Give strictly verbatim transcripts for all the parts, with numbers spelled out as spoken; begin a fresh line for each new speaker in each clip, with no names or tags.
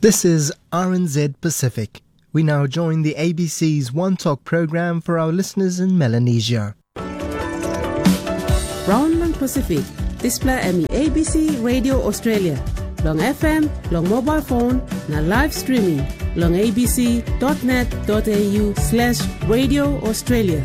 This is R N Z Pacific. We now join the A B C's One Talk program for our listeners in Melanesia.
Round ng Pacific, display emi A B C Radio Australia. Long F M, long mobile phone, na live streaming. Long abc.net.au slash Radio Australia.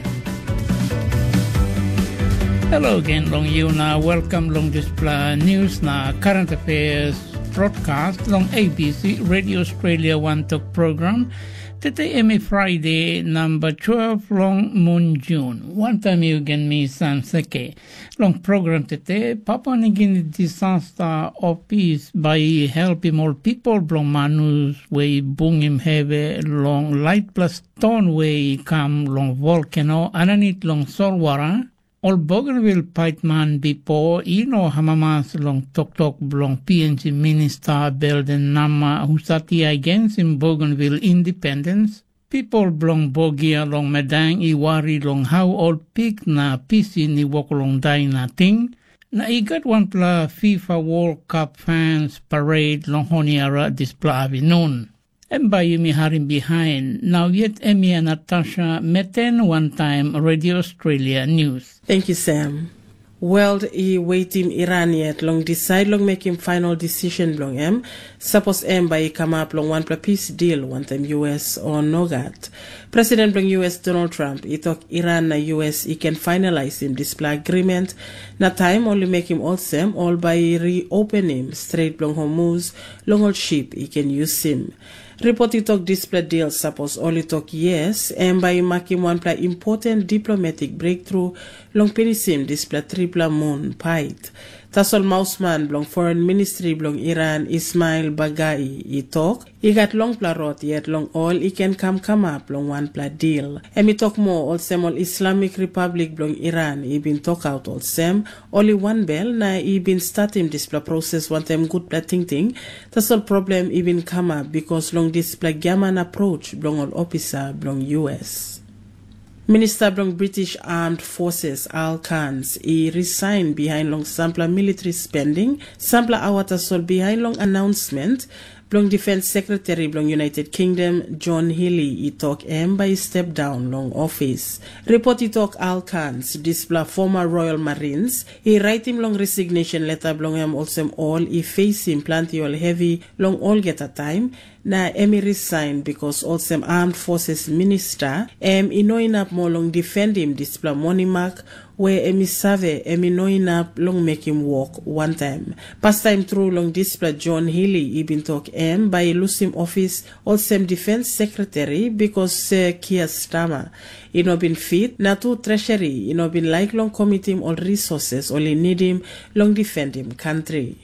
Hello again, long you na welcome long display news na current affairs broadcast long A B C Radio Australia One Talk program. Today emi Friday number twelve long moon June. One time you again me Sam Seke. Long program today Papua New Guinea disaster office by helping all people long manus way bung him heavy long light plus stone way come long volcano underneath long Solwara. All Bougainville Piteman before Ino Hamamas long tok tok long P N G Minister Belden Nama Husati against in Bougainville independence. People blong Bogia long Medang Iwari long how all pig na pisi ni wok long dai na ting. Na igat one pla FIFA World Cup fans parade long honiara display noon. Emba yumi harim behind. Now yet Emmy and Natasha meten one time Radio Australia News.
Thank you, Sam. World e waiting Iran yet long decide long making final decision long em. Suppose em by come up long one pla peace deal one time U S or Nogat. President long U S Donald Trump he talk Iran na U S he can finalize him display agreement. Na time only make him all same all by reopen him straight long Hormuz long all ship he can use him. Report he talk display deal suppose only talk yes and by making one play important diplomatic breakthrough long penisim display triple moon pite. Tasol Mausman blong foreign ministry blong Iran Ismail Bagai he talk he got long pla rot yet long all he can come come up long one pla deal. And he talk more all sem all Islamic Republic blong Iran he been talk out all sem only one bell na he been starting display process one time good pla ting ting. Tasol problem he been come up because long display gaman approach blong all officer blong U S. Minister blong British Armed Forces Al Khans he resigned behind long sampler military spending, sampler awata sol behind long announcement. Blong Defense Secretary blong United Kingdom John Healey he talk em by step down long office. Report he talk Al Khans display former Royal Marines he write him long resignation letter blong em also all he face him plenty all heavy long all get a time. Na emi resign because also armed forces minister em inoin up more long defend him display money mark where emi save emi noin up long make him walk one time. Past time through long display John Healey he been talk em by lose him office also defense secretary because uh, Keir Starmer he no been fit na to treasury he no been like long commit him all resources only need him long defend him country.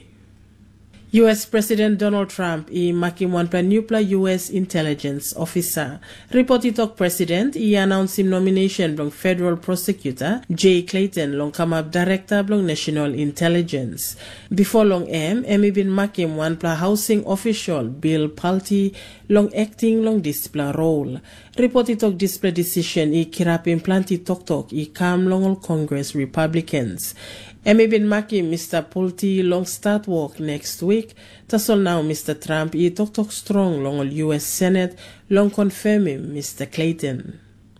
U S President Donald Trump he making one plan new plan U S intelligence officer. Report he talk president he announced him nomination long federal prosecutor Jay Clayton long come up director long national intelligence. Before long em em he been making one plan housing official Bill Pulte long acting long display role. Report he talk display decision he kirap him plenty talk talk he come long all Congress Republicans. Emi been making Mister Pulte long start work next week. Tasol now Mister Trump he talk talk strong long all U S Senate long confirm him Mister Clayton.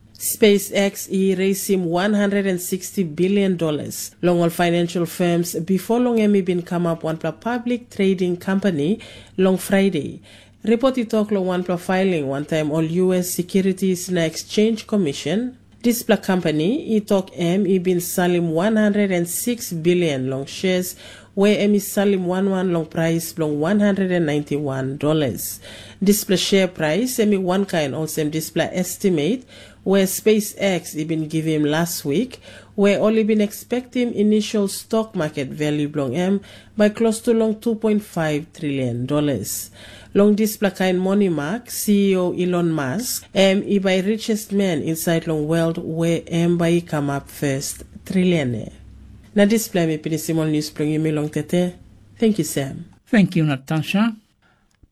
SpaceX he raised him one hundred sixty billion dollars long all financial firms before long Emi been come up one public trading company long Friday. Report he talk long one filing one time all U S Securities and Exchange Commission. This black company, he talk em, he been selling one hundred six billion long shares, where em is selling one one long price long one hundred ninety-one dollars. Display share price, em one kind also display estimate, where SpaceX he been give him last week, where only been expecting initial stock market value long em by close to long two point five trillion dollars. Long display kind money mark, C E O Elon Musk, em he by richest man inside long world where em by come up first trillionaire. Na display me pinisimol news bring me long tete. Thank you, Sam.
Thank you, Natasha.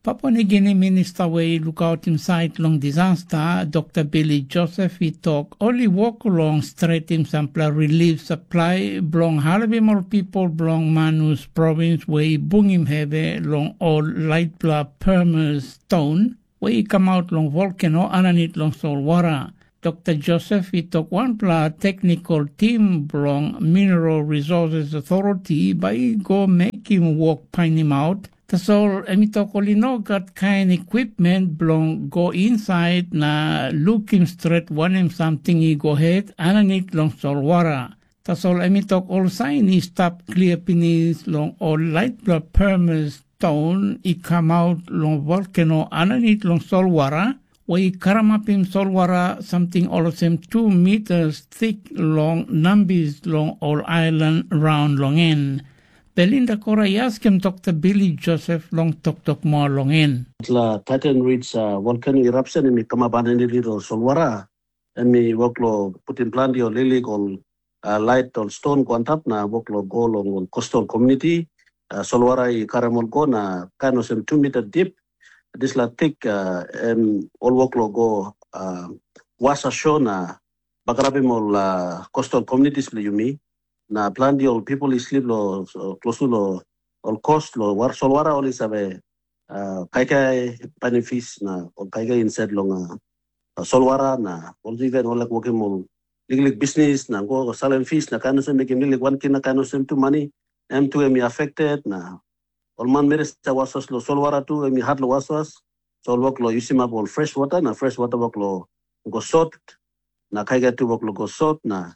Papua New Guinea Minister way look out inside long disaster, Doctor Billy Joseph, he talk only walk along straight him sample relief supply belong halabimol people belong Manus province where bung him heavy long all light blood permers stone where he come out long volcano underneath long Solwara. Doctor Joseph, he took one pla technical team belong Mineral Resources Authority by go make him walk pine him out. So, emitokolino got kind equipment belong go inside na look him straight one him something he go ahead underneath long Solwara. Tasol emitok all sign he stop clear pinis long all light blood permers stone he come out long volcano underneath long Solwara where he karam up him Solwara something all of them two meters thick long numbers long all island round long end. Belinda Kora yaskem Doctor Billy Joseph long tok tok more long in.
La Titan Ridge uh, volcanic eruption and me come up and little Solwara and me work lo put in plant your lily on uh, light on stone go on top na work lo go long coastal community uh, Solwara I caramel go na kind of some two meter deep. This la thick uh, and all work lo go uh, wasa show na bagrabimol uh, coastal communities play you me. Na plan di all people is sleep lo so, close to lo all coast lo war Solwara all is ave uh, kai kai benefits na all kai kai inside long uh, Solwara na all even all like working mo legal business na go selling fees na kano sem making legal one kin na kano sem to money m two me affected na all man meres ta wasos lo Solwara tu me hard lo wasos so work lo usima all fresh water na fresh water work lo go salt na kai kai tu work lo go salt na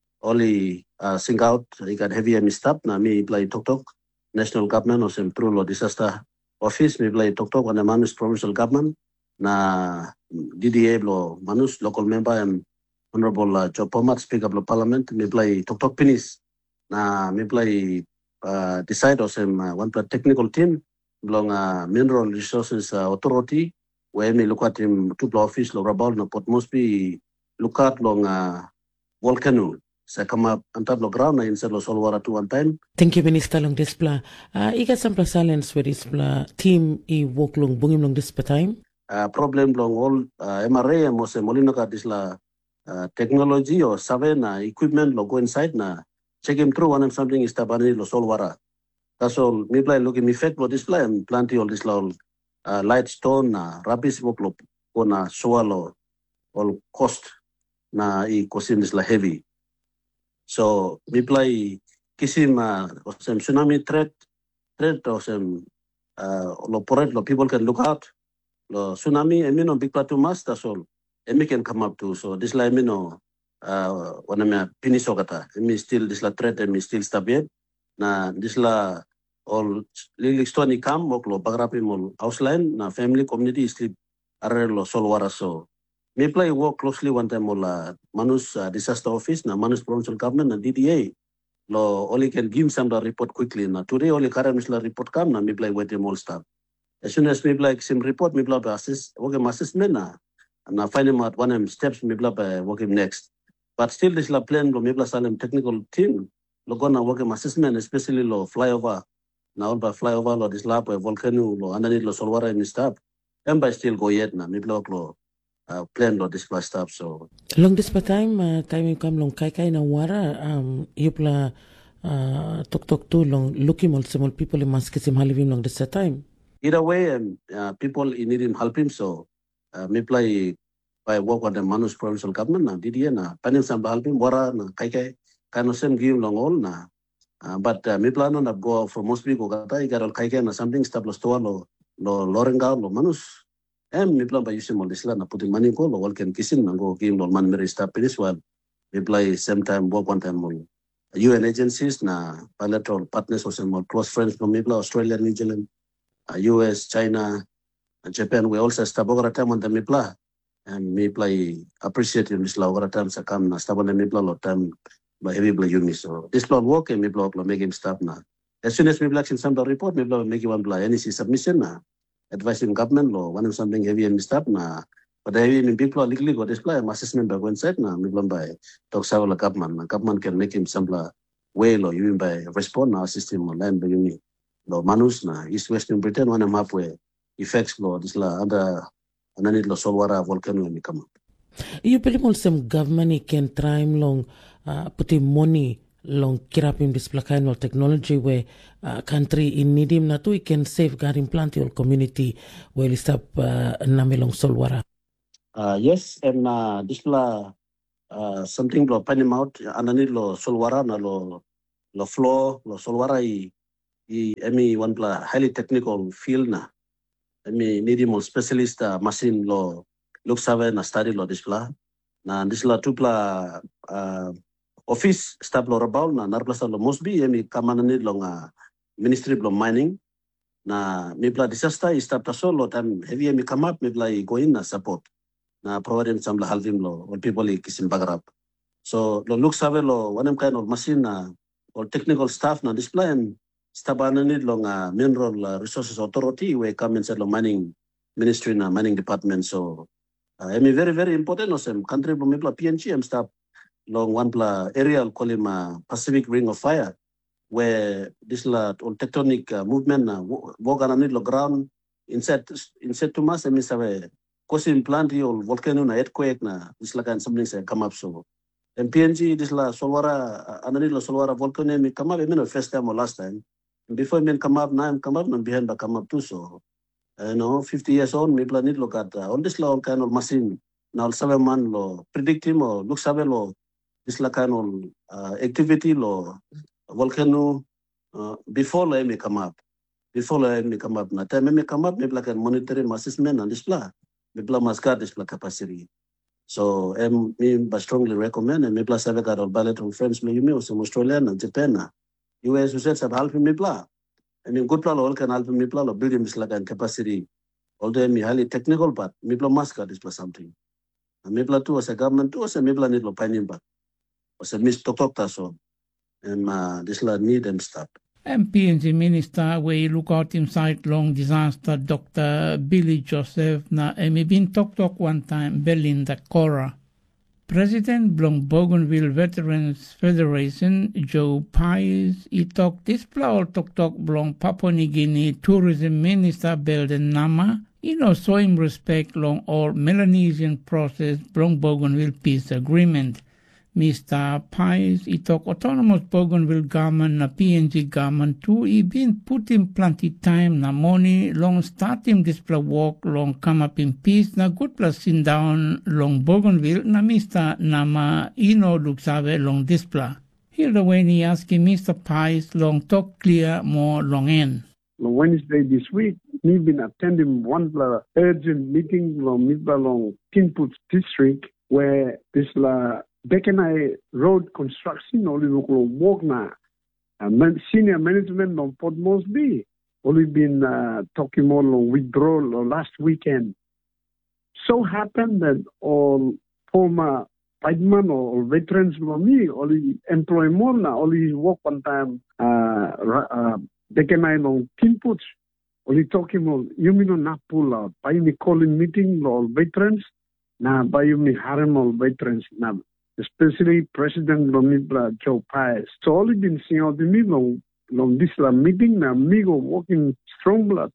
only uh, sing out, he got heavy and stop. Na me play Tok Tok, national government or some pro disaster office. Me play Tok Tok on the Manus provincial government. Na D D A lo Manus local member and honorable uh, Joe Pomat speaker of parliament. Me play Tok Tok Pinis. Na me play uh, decide or some uh, one technical team belong uh, Mineral Resources uh, Authority. Where me look at him two office lo Rabal na Port Moresby look at long uh, volcano. Sa come up on top of the ground na inside lo Solwara to one time.
Thank you, Minister long displa. Uh, I got some silence with this team I walk long bungim long this time.
Uh, problem long all uh, M R A mo se molino ka this la uh, technology or survey na equipment lo go inside na check him through one and something is tabani lo Solwara. That's all. Me play look in effect lo display and plenty all this lo uh, light stone na rubbish work lo ko na swallow all cost na I kosim this la heavy. So we play kisim uh, some tsunami threat, threat or some uh, lo porret lo people can look out. Lo tsunami, I mean, on big plateau mass, that's all. And we can come up to. So this like, you know, uh, when I'm pinisogata, I mean, still this la threat, I mean, still stabiet. Na this la all lilik stony come, work lo bagrapi mo outline, na family community sleep are lo Solwara so. Me play work closely one time with uh, Manus uh, disaster office, na Manus provincial government, and D D A. Lo only can give some the report quickly. Na today only current la report come na me play with them all stuff. As soon as me play some report, me play assist work him assessment na na find him at one of steps me play work him next. But still this la plan lo me play salem technical team lo gonna work him assessment especially lo flyover. Na all by flyover lo this lab volcano lo underneath lo Solwara and stuff. And by still go yet na me play lo. Uh, plan lo display stuff so
long this time uh, time you come long kai kai na wara um yupla uh tok tok tu long looking all small people in maskisim halivim long this time
either way um, uh, people need him help him so uh, me play by work on the Manus provincial government na D D A na panin sam help him wara na kai kai kind of same give long all na uh, but uh, me plan on go from most people kata igarol kai kai na something stop lo store lo lo lorenga lo Manus em me plan by using all this land na putting money ko lo can kisin na go game lo man mere stop this one me play same time work one time on U N agencies na bilateral partners or some more close friends from me play Australia, New Zealand, uh, U S, China, and Japan. We also stop over time on the me play and me play appreciate him this la over time sa kam na stop on the me play lo time by heavy play uni so this plan work and me play lo make him stop na as soon as me play some the report me play make him one play any submission na advising government law one something heavy and stop na but heavy in big law legally go display assessment by one side na me plan by talk sa la government na government can make him some way law you by respond na system online by uni law Manus na East Western Britain one map way effects lo this la ada anani lo Solwara volcano mi kama.
You believe some government can try long uh, putting money long kirapim this kind of technology where uh, country in need him na to it can safeguard implant your community where it stop uh, nami long Solwara.
Uh, yes, and uh, this la uh, something lo panim out anani lo Solwara na lo lo floor lo Solwara i i emi one pla highly technical field na emi need more specialist uh, machine lo look save na study lo display na disla tupla uh, office staff lo rabal na narplasa lo mosbi emi kamanani lo nga ministry of mining na mipla disaster staff taso lo time heavy emi come up mipla i go in na support na provide some la halvim lo or people i kisim bagrap so lo look save lo one kind of machine na or technical staff na display and stabanani lo nga mineral resources authority we come inside lo mining ministry na mining department so uh, emi very very important no sem country lo mipla P N G em staff long one pla aerial call him uh, Pacific Ring of Fire where this la all tectonic uh, movement na woganani lo ground inside inside to mass emi save cause implant or volcano na earthquake na this la kan something say come up so and P N G this la Solwara anani lo Solwara volcano emi come up emi no first time or last time and before men come up now come up and behind the come up too so you know fifty years old me plan it look at uh, all this law kind of machine now seven man lo predict him or look save lo this la kind of uh, activity lo volcano uh, before lo me come up before lo me come up na time me come up me plan can monitoring assessment and this plan me plan mascot this plan capacity so um, me but strongly recommend and me plan save got all bilateral friends me you me also Australia and Japan na U S said sab help me plan I mean good plan all can help me plan building this like capacity although me highly technical but me plan mascot this plan something and me plan too as a government too as a me plan need lo pining but as a miss talk talk so and uh, this la need them stop.
And P N G Minister, where you look out inside long disaster, Doctor Billy Joseph, na emi bin talk talk one time, Belinda Cora. President Blong Bougainville Veterans Federation, Joe Pies, he talk this pla talk talk Blong Papua New Guinea Tourism Minister Belden Nama, he no show him respect long all Melanesian process Blong Bougainville Peace Agreement. Mister Pies, he talk autonomous Bougainville government na P N G government too, he been put in plenty time na money long start him this pla walk long come up in peace na good plus sit down long Bougainville na Mister Nama he no look save long this pla. Here the way he asking Mister Pies long talk clear more long end.
On Wednesday this week, we've been attending one uh, urgent meeting long Midba long Kinput district where this la Bekenai road construction only work na uh, senior management on Port Moresby only been uh, talking more on withdrawal last weekend. So happened that all former pikemen or veterans for me only employ more na only work one time uh, uh, Bekenai long Kinput only talking more you mean on Napula by me calling meeting all veterans na by me harem all veterans na especially President Lomibla Joe Pies. So all been seeing out the me long long this la meeting na me go working strong blood